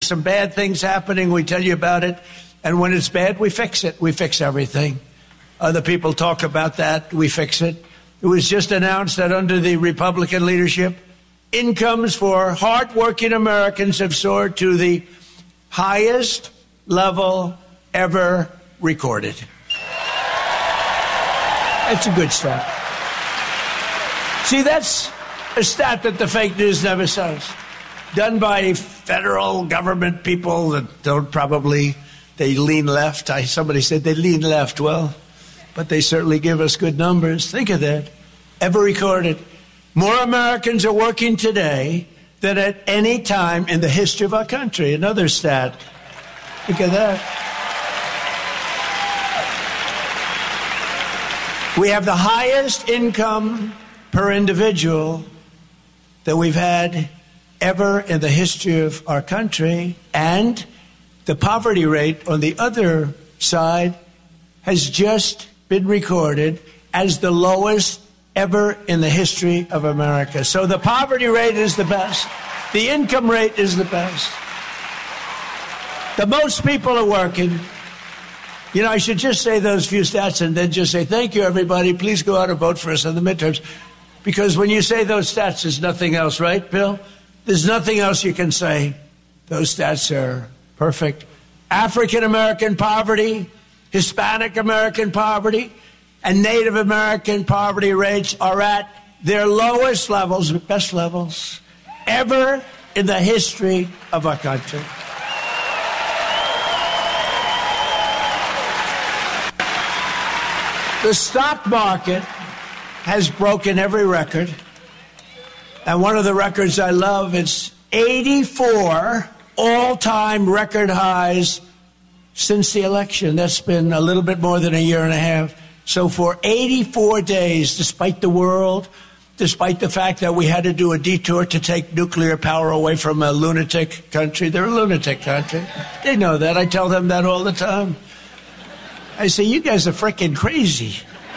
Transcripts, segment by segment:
some bad things happening, we tell you about it. And when it's bad, we fix it. We fix everything. Other people talk about that. We fix it. It was just announced that under the Republican leadership, incomes for hardworking Americans have soared to the highest level ever recorded. That's a good stat. See, that's a stat that the fake news never says. Done by federal government people that don't probably, they lean left. Somebody said they lean left. Well, but they certainly give us good numbers. Think of that. Ever recorded. More Americans are working today than at any time in the history of our country. Another stat. Look at that. We have the highest income per individual that we've had ever in the history of our country. And the poverty rate on the other side has just been recorded as the lowest ever in the history of America. So the poverty rate is the best. The income rate is the best. The most people are working. You know, I should just say those few stats and then just say, thank you, everybody. Please go out and vote for us in the midterms. Because when you say those stats, there's nothing else, right, Bill? There's nothing else you can say. Those stats are perfect. African American poverty, Hispanic American poverty, and Native American poverty rates are at their lowest levels, best levels, ever in the history of our country. The stock market has broken every record. And one of the records I love is 84 all-time record highs since the election. That's been a little bit more than a year and a half. So for 84 days, despite the world, despite the fact that we had to do a detour to take nuclear power away from a lunatic country. They're a lunatic country. They know that. I tell them that all the time. I say, you guys are freaking crazy.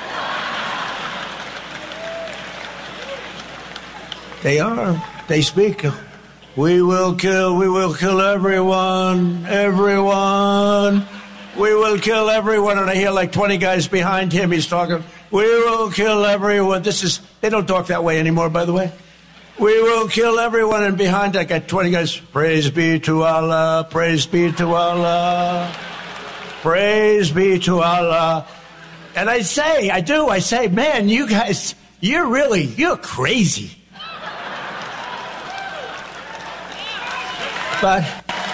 They are. They speak. We will kill everyone, everyone. We will kill everyone. And I hear like 20 guys behind him. He's talking, we will kill everyone. They don't talk that way anymore, by the way. We will kill everyone. And behind I got 20 guys, praise be to Allah, praise be to Allah, praise be to Allah. And I say, man, you guys, you're crazy. But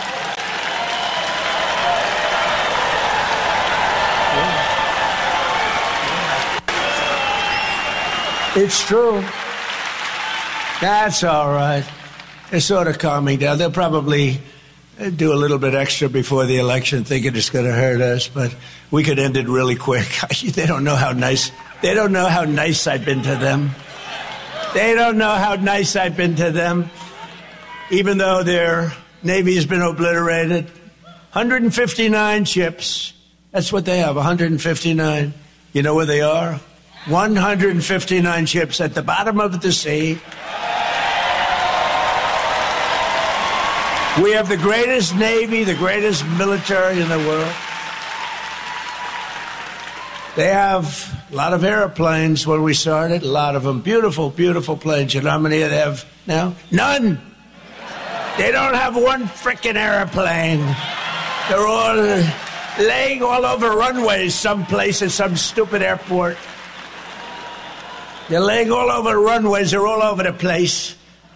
it's true. That's all right. They're sort of calming down. They'll probably do a little bit extra before the election, thinking it's going to hurt us, but we could end it really quick. They don't know how nice. They don't know how nice I've been to them. They don't know how nice I've been to them, even though their Navy has been obliterated. 159 ships. That's what they have, 159. You know where they are? 159 ships at the bottom of the sea. We have the greatest Navy, the greatest military in the world. They have a lot of airplanes when we started, a lot of them. Beautiful, beautiful planes. You know how many they have now? None. They don't have one frickin' airplane. They're all laying all over runways someplace at some stupid airport. They're laying all over runways. They're all over the place.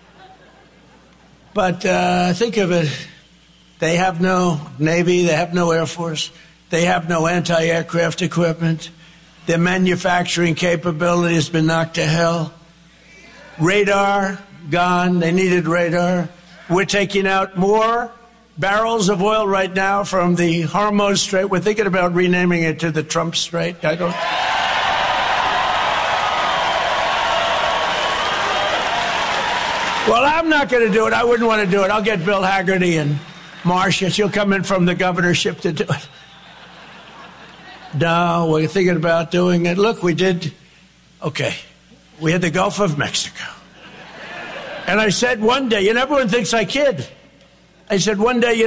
But think of it. They have no Navy. They have no Air Force. They have no anti-aircraft equipment. Their manufacturing capability has been knocked to hell. Radar, gone. They needed radar. We're taking out more barrels of oil right now from the Hormuz Strait. We're thinking about renaming it to the Trump Strait. Well, I'm not going to do it. I wouldn't want to do it. I'll get Bill Hagerty and Marcia. She'll come in from the governorship to do it. No, we're thinking about doing it. Look, we had the Gulf of Mexico. And I said one day, and everyone thinks I kid. I said one day,